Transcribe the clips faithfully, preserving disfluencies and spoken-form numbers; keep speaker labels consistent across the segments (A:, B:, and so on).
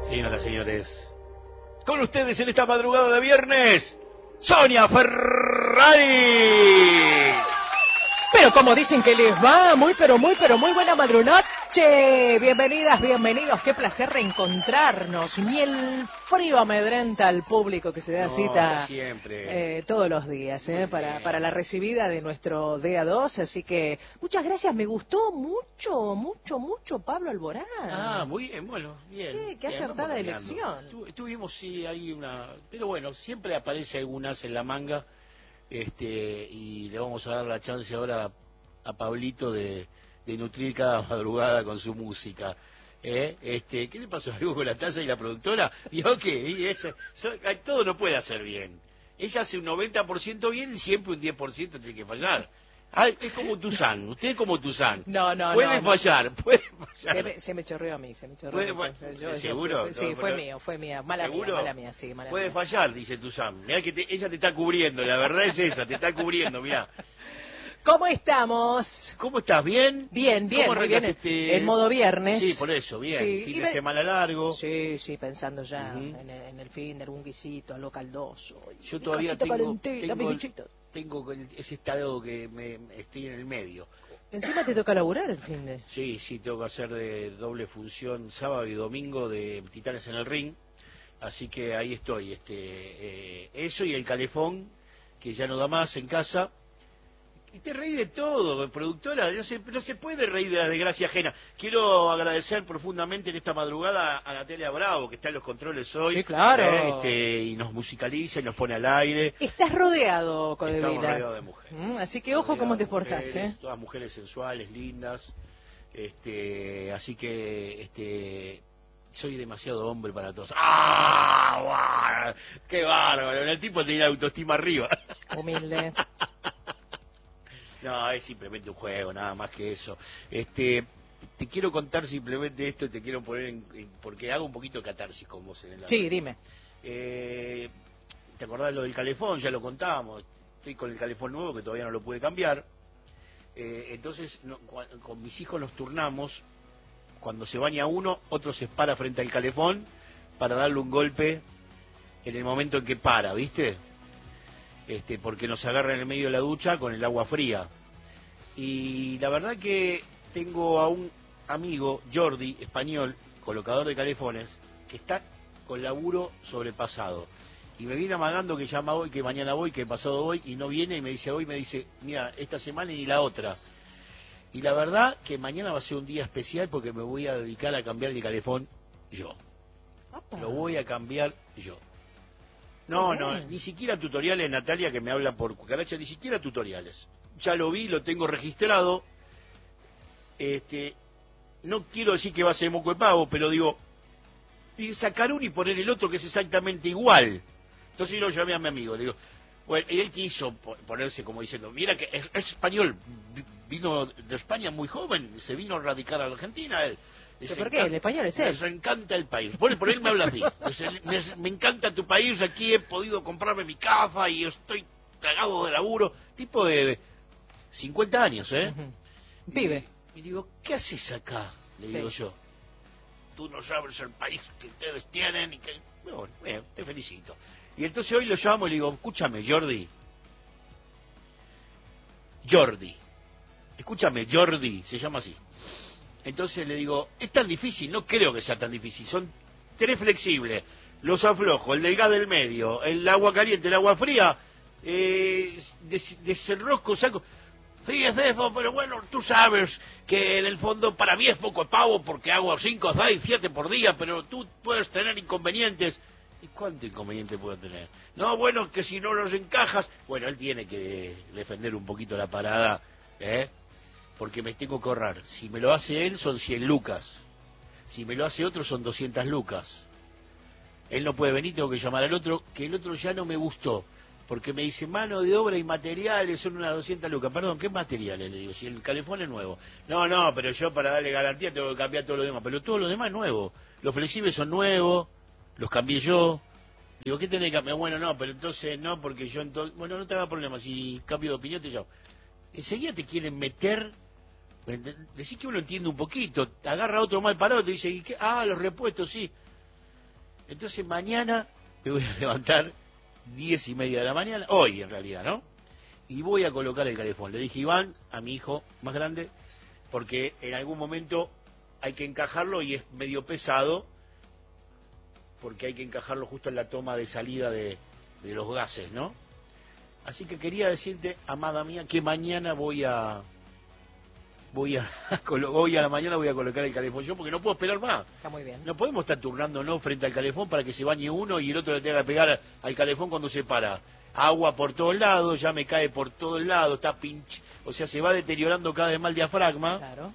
A: Señoras, señores, con ustedes en esta madrugada de viernes, Sonia Ferrari.
B: Pero como dicen que les va, muy pero muy pero muy buena madrunoche. Bienvenidas, bienvenidos, qué placer reencontrarnos. Ni el frío amedrenta al público que se da
A: No,
B: cita
A: siempre.
B: Eh, todos los días eh, para, para la recibida de nuestro D A dos. Así que muchas gracias, me gustó mucho, mucho, mucho Pablo Alborán.
A: Ah, muy bien, bueno, bien.
B: Qué, qué
A: bien,
B: acertada elección.
A: Tu, tuvimos, sí, ahí una... Pero bueno, siempre aparece algunas en la manga. Este, y le vamos a dar la chance ahora a, a Pablito de, de nutrir cada madrugada con su música. ¿Eh? Este, ¿qué le pasó algo con la taza y la productora? ¿Vio qué? Y ese, so, todo no puede hacer bien. Ella hace un noventa por ciento bien y siempre un diez por ciento tiene que fallar. Ah, es como Tuzán, usted es como Tuzán.
B: No, no,
A: puede
B: no,
A: fallar,
B: no.
A: puede fallar.
B: Se me, se me chorreó a mí, se me chorreó
A: Puede,
B: a mí. Se, yo,
A: ¿Seguro?
B: Yo, sí,
A: no,
B: fue
A: pero,
B: mío, fue mía. Mala
A: ¿seguro?
B: mía, mala mía, sí, mala
A: puede
B: mía.
A: fallar, dice Tuzán. Mirá que te, ella te está cubriendo, la verdad es esa, te está cubriendo, mirá.
B: ¿Cómo estamos?
A: ¿Cómo estás? ¿Bien?
B: Bien, bien,
A: ¿Cómo
B: muy bien.
A: Este...
B: En modo viernes.
A: Sí, por eso, bien.
B: Sí,
A: fin
B: y
A: de
B: me...
A: semana largo.
B: Sí, sí, pensando ya
A: uh-huh.
B: en, el, en el fin de algún guisito, algo caldoso.
A: Yo todavía tengo, tengo,
B: tengo,
A: tengo ese estado que me, estoy en el medio.
B: Encima te toca laburar el fin de...
A: Sí, sí, tengo que hacer de doble función sábado y domingo de Titanes en el Ring. Así que ahí estoy. este eh, Eso y el calefón, que ya no da más en casa. Y te reí de todo, productora, no se, no se puede reír de la desgracia ajena. Quiero agradecer profundamente en esta madrugada a Natalia Bravo, que está en los controles hoy.
B: Sí, claro.
A: Eh, este, y nos musicaliza y nos pone al aire.
B: Estás rodeado, Codevila.
A: Estamos rodeados de mujeres.
B: Mm, así que ojo cómo te portás, ¿eh?
A: Todas mujeres sensuales, lindas. Este, así que este, soy demasiado hombre para todos. ¡Ah! ¡Qué bárbaro! El tipo tiene la autoestima arriba.
B: Humilde.
A: No, es simplemente un juego, nada más que eso. Este, te quiero contar simplemente esto y te quiero poner en, en, porque hago un poquito de catarsis con vos en el
B: Sí, dime.
A: Eh, ¿Te acordás lo del calefón? Ya lo contábamos. Estoy con el calefón nuevo que todavía no lo pude cambiar. Eh, entonces, no, con, con mis hijos nos turnamos. Cuando se baña uno, otro se para frente al calefón para darle un golpe en el momento en que para, ¿viste? Este, porque nos agarra en el medio de la ducha con el agua fría. Y la verdad que tengo a un amigo, Jordi, español, colocador de calefones, que está con laburo sobrepasado. Y me viene amagando que llama hoy, que mañana voy, que pasado voy, y no viene, y me dice hoy, me dice, mira, esta semana y la otra. Y la verdad que mañana va a ser un día especial porque me voy a dedicar a cambiar el calefón yo. Opa. Lo voy a cambiar yo. No, no, ni siquiera tutoriales, Natalia, que me habla por cucaracha, ni siquiera tutoriales. Ya lo vi, lo tengo registrado. Este, no quiero decir que va a ser moco de pavo, pero digo, y sacar uno y poner el otro que es exactamente igual. Entonces yo lo llamé a mi amigo, le digo, bueno, y él quiso ponerse como diciendo, mira que es, es español, vino de España muy joven, se vino a radicar a la Argentina, él.
B: ¿Pero por qué? El español es él.
A: Les encanta el país. Por, por él me habla así. Me, me encanta tu país, aquí he podido comprarme mi cafa y estoy plagado de laburo. Tipo de, de cincuenta años, ¿eh?
B: Uh-huh. Pibe.
A: Y, y digo, ¿qué haces acá? Le digo sí. yo. Tú no sabes el país que ustedes tienen y que... Bueno, bueno, te felicito. Y entonces hoy lo llamo y le digo, escúchame, Jordi. Jordi. Escúchame, Jordi. Se llama así. Entonces le digo, es tan difícil, no creo que sea tan difícil, son tres flexibles, los aflojo, el del gas del medio, el agua caliente, el agua fría, eh, desenrosco, saco, sí es de eso, pero bueno, tú sabes que en el fondo para mí es poco pavo porque hago cinco, seis, siete por día, pero tú puedes tener inconvenientes. ¿Y cuánto inconveniente puedo tener? No, bueno, que si no los encajas, bueno, él tiene que defender un poquito la parada, ¿eh? Porque me tengo que ahorrar. Si me lo hace él son cien lucas. Si me lo hace otro son doscientas lucas. Él no puede venir, tengo que llamar al otro, que el otro ya no me gustó. Porque me dice, mano de obra y materiales son unas doscientas lucas. Perdón, ¿qué materiales? Le digo, si el calefón es nuevo. No, no, pero yo para darle garantía tengo que cambiar todo lo demás. Pero todo lo demás es nuevo. Los flexibles son nuevos, los cambié yo. Digo, ¿qué tenés que cambiar? Bueno, no, pero entonces no, porque yo entonces... Bueno, no te haga problema, si cambio de opinión te llamo. Enseguida te quieren meter... Decís que uno entiende un poquito, agarra otro mal parado, te dice, ¿y qué? Ah, los repuestos, sí. Entonces mañana me voy a levantar diez y media de la mañana, hoy en realidad, ¿no? Y voy a colocar el calefón. Le dije Iván, a mi hijo más grande, porque en algún momento hay que encajarlo y es medio pesado, porque hay que encajarlo justo en la toma de salida de, de los gases, ¿no? Así que quería decirte, amada mía, que mañana voy a... Voy a, hoy a la mañana voy a colocar el calefón yo porque no puedo esperar más.
B: Está muy bien.
A: No podemos estar turnándonos frente al calefón para que se bañe uno y el otro le tenga que pegar al calefón cuando se para. Agua por todos lados, ya me cae por todos lados, está pinch, o sea, se va deteriorando cada vez más el diafragma.
B: Claro.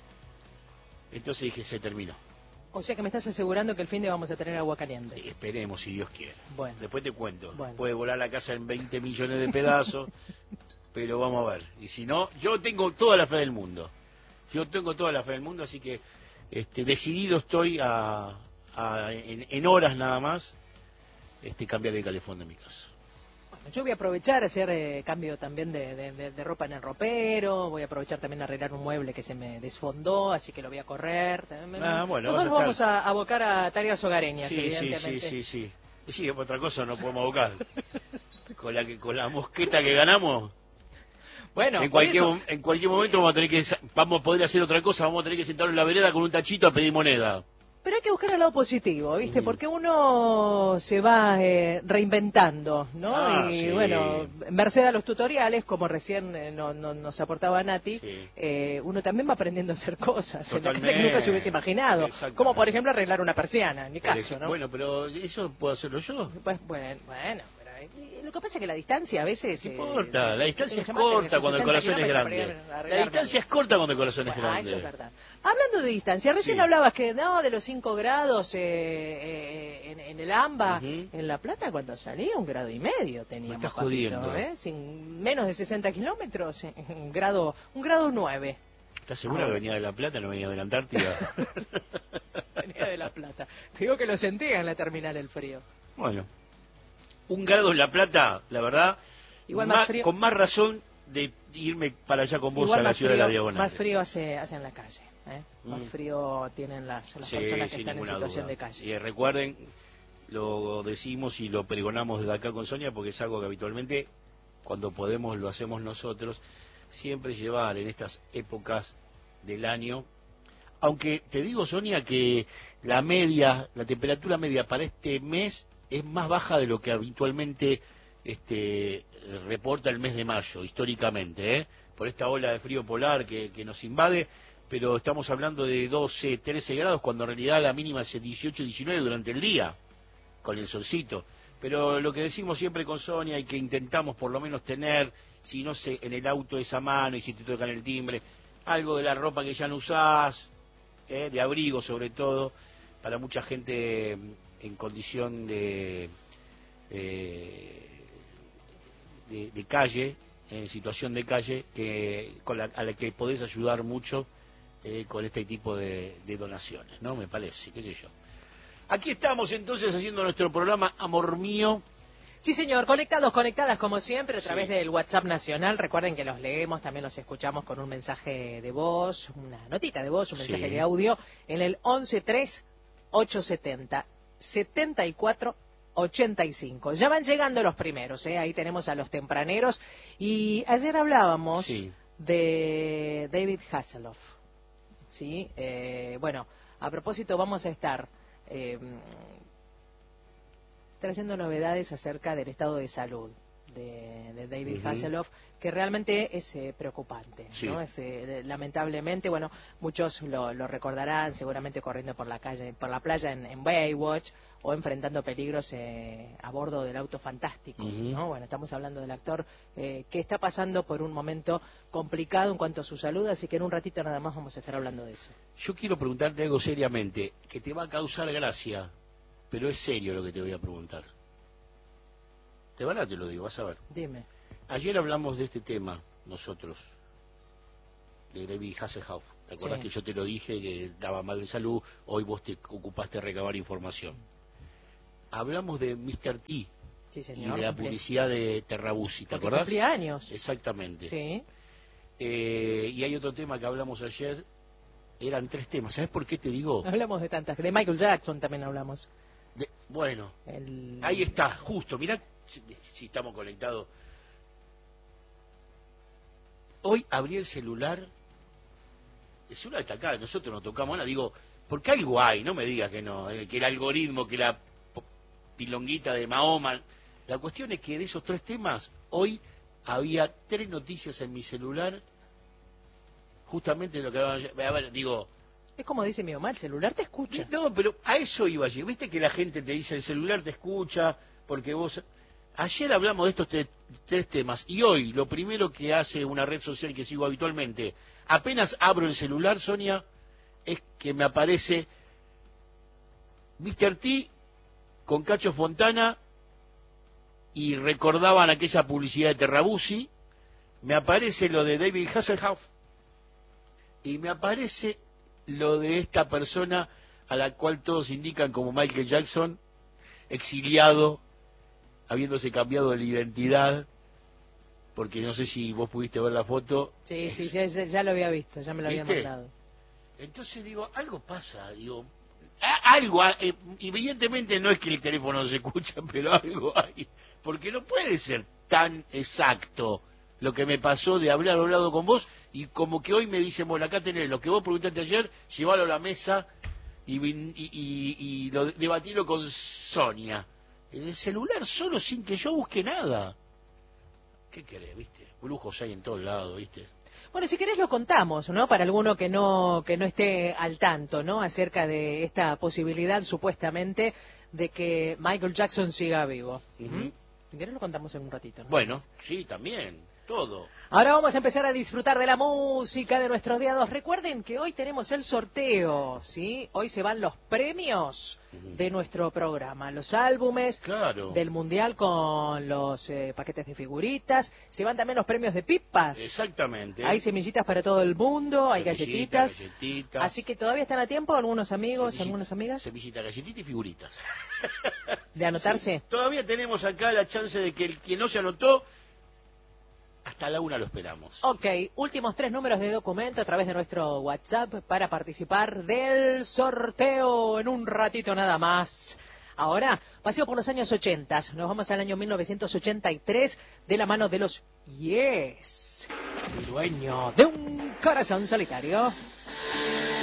A: Entonces dije, se terminó.
B: O sea que me estás asegurando que el fin de vamos a tener agua caliente.
A: Eh, esperemos, si Dios quiere.
B: Bueno.
A: Después te cuento.
B: Bueno.
A: Puede volar la casa en veinte millones de pedazos, pero vamos a ver. Y si no, yo tengo toda la fe del mundo. Yo tengo toda la fe del mundo, así que este, decidido estoy a, a en, en horas nada más este, cambiar el calefón de mi casa.
B: Bueno, yo voy a aprovechar hacer eh, cambio también de, de, de, de ropa en el ropero, voy a aprovechar también a arreglar un mueble que se me desfondó, así que lo voy a correr.
A: Ah, bueno,
B: Todos
A: vas a
B: nos
A: estar...
B: vamos a abocar a tareas hogareñas,
A: sí,
B: evidentemente.
A: Sí, sí, sí, sí. Sí, otra cosa no podemos abocar. con, la que, con la mosqueta que ganamos...
B: Bueno,
A: en cualquier,
B: eso...
A: en cualquier momento vamos a tener que vamos a poder hacer otra cosa, vamos a tener que sentarnos en la vereda con un tachito a pedir moneda.
B: Pero hay que buscar el lado positivo, ¿viste?
A: Mm.
B: Porque uno se va eh, reinventando, ¿no?
A: Ah,
B: y
A: sí.
B: bueno, merced a los tutoriales, como recién eh, no, no, nos aportaba Nati,
A: Sí.
B: eh, uno también va aprendiendo a hacer cosas
A: Totalmente.
B: en la casa que nunca se hubiese imaginado. Como por ejemplo arreglar una persiana, en mi
A: Por
B: caso,
A: ej-
B: ¿no?
A: Bueno, pero eso puedo hacerlo yo.
B: Pues bueno, bueno, pero eh, lo que pasa es que la distancia a veces...
A: No
B: eh,
A: importa, la
B: eh,
A: distancia es
B: tengo que llamarte,
A: corta cuando el
B: sesenta
A: corazón es
B: kilómetros para
A: grande.
B: ir a
A: La
B: arreglarme.
A: distancia es corta cuando el corazón es
B: Bueno, ah,
A: grande.
B: eso es verdad. Hablando de distancia, recién
A: Sí.
B: hablabas que no, de los cinco grados eh, eh, en, en el AMBA,
A: Ujú.
B: en La Plata cuando salía un grado y medio teníamos.
A: Me estás
B: papito,
A: jodiendo.
B: ¿eh? Sin menos de sesenta kilómetros, eh, un grado, un grado nueve.
A: ¿Estás segura
B: Ah,
A: que venía de La Plata, no venía de la Antártida?
B: Venía de La Plata. Te digo que lo sentía en la terminal el frío.
A: Bueno, un grado en La Plata, la verdad,
B: Igual más
A: más-
B: frío-
A: con más razón de irme para allá con vos
B: Igual
A: a la
B: más
A: ciudad
B: frío,
A: de la Diagonal.
B: más frío hace, hace en la calle. ¿eh? Más
A: Mm.
B: frío tienen las, las
A: Sí,
B: personas que
A: sin
B: están en
A: ninguna
B: situación
A: duda.
B: de calle.
A: Y eh, recuerden, lo decimos y lo pregonamos desde acá con Sonia, porque es algo que habitualmente, cuando podemos, lo hacemos nosotros, siempre llevar en estas épocas del año. Aunque te digo, Sonia, que la media, la temperatura media para este mes es más baja de lo que habitualmente este, reporta el mes de mayo, históricamente, ¿eh? Por esta ola de frío polar que, que nos invade, pero estamos hablando de doce, trece grados, cuando en realidad la mínima es dieciocho, diecinueve durante el día, con el solcito. Pero lo que decimos siempre con Sonia y que intentamos por lo menos tener, si no sé, en el auto esa mano y si te tocan el timbre, algo de la ropa que ya no usás, ¿eh? De abrigo sobre todo, para mucha gente en condición de, eh, de, de calle, en situación de calle, que con la, a la que podés ayudar mucho eh, con este tipo de, de donaciones, ¿no? Me parece, qué sé yo. Aquí estamos entonces haciendo nuestro programa Amor Mío.
B: Sí, señor, conectados, conectadas como siempre a través
A: Sí.
B: del WhatsApp nacional. Recuerden que los leemos, también los escuchamos con un mensaje de voz, una notita de voz, un mensaje
A: Sí.
B: de audio en el once tres ocho setenta setenta y cuatro ochenta y cinco. Ya van llegando los primeros, ¿eh? Ahí tenemos a los tempraneros. Y ayer hablábamos
A: Sí.
B: de David Hasselhoff. ¿Sí? Eh, bueno, a propósito vamos a estar... Eh, trayendo novedades acerca del estado de salud de, de David
A: Ujú.
B: Hasselhoff, que realmente es eh, preocupante,
A: Sí.
B: ¿no? Es, eh, lamentablemente, bueno, muchos lo, lo recordarán seguramente corriendo por la calle, por la playa en, en Baywatch o enfrentando peligros eh, a bordo del auto fantástico,
A: Ujú.
B: ¿no? Bueno, estamos hablando del actor eh, que está pasando por un momento complicado en cuanto a su salud, así que en un ratito nada más vamos a estar hablando de eso.
A: Yo quiero preguntarte algo seriamente, que te va a causar gracia, pero es serio lo que te voy a preguntar. De verdad te lo digo, vas a ver.
B: Dime.
A: Ayer hablamos de este tema, nosotros, de David Hasselhoff. ¿Te acordás
B: Sí.
A: que yo te lo dije, que estaba mal de salud? Hoy vos te ocupaste de recabar información. Hablamos de mister T
B: Sí,
A: y
B: señor.
A: de la
B: cumplí-
A: publicidad de Terrabuzzi, ¿te
B: porque
A: acordás?
B: cumplía años.
A: Exactamente.
B: Sí.
A: Eh, y hay otro tema que hablamos ayer, eran tres temas. ¿Sabes por qué te digo?
B: Hablamos de tantas, de Michael Jackson también hablamos.
A: De, bueno,
B: El...
A: ahí está, justo, mirá si, si estamos conectados. Hoy abrí el celular, el celular está acá, nosotros nos tocamos, ahora digo, porque algo hay, no me digas que no, eh, que el algoritmo, que la pilonguita de Mahoma. La cuestión es que de esos tres temas, hoy había tres noticias en mi celular, justamente de lo que hablaban ayer. A ver, digo...
B: Es como dice mi mamá, el celular te escucha.
A: No, pero a eso iba ayer. Viste que la gente te dice, el celular te escucha, porque vos... Ayer hablamos de estos te tres temas, y hoy lo primero que hace una red social que sigo habitualmente, apenas abro el celular, Sonia, es que me aparece míster T con Cacho Fontana, y recordaban aquella publicidad de Terrabuzzi, me aparece lo de David Hasselhoff, y me aparece lo de esta persona a la cual todos indican como Michael Jackson, exiliado, habiéndose cambiado de la identidad, porque no sé si vos pudiste ver la foto.
B: Sí,
A: es...
B: sí, ya, ya, ya lo había visto, ya me lo
A: ¿Viste?
B: había mandado.
A: Entonces digo, algo pasa, digo, a, algo, eh, evidentemente no es que el teléfono no se escucha, pero algo hay, porque no puede ser tan exacto lo que me pasó de haber hablado con vos, y como que hoy me dicen, bueno, acá tenés lo que vos preguntaste ayer, llevalo a la mesa y, y, y, y lo debatilo con Sonia. En el celular solo, sin que yo busque nada. ¿Qué querés, viste? Brujos hay en todos lados, viste.
B: Bueno, si querés lo contamos, ¿no? Para alguno que no que no esté al tanto, ¿no? Acerca de esta posibilidad, supuestamente, de que Michael Jackson siga vivo.
A: Uh-huh.
B: ¿Mm? Si querés lo contamos en un ratito, ¿no?
A: Bueno, sí, también, todo.
B: Ahora vamos a empezar a disfrutar de la música de nuestros diados. Recuerden que hoy tenemos el sorteo, ¿sí? Hoy se van los premios de nuestro programa. Los álbumes
A: claro.
B: del Mundial con los eh, paquetes de figuritas. Se van también los premios de pipas.
A: Exactamente.
B: Hay semillitas para todo el mundo, hay galletitas.
A: galletitas.
B: Así que todavía están a tiempo algunos amigos, semillita, algunas amigas.
A: Semillita, galletita y figuritas.
B: ¿De anotarse?
A: Sí. Todavía tenemos acá la chance de que el que no se anotó, hasta la una lo esperamos.
B: Ok, últimos tres números de documento a través de nuestro WhatsApp para participar del sorteo en un ratito nada más. Ahora, paseo por los años ochenta. Nos vamos al año mil novecientos ochenta y tres de la mano de los Yes. Dueño de un corazón solitario.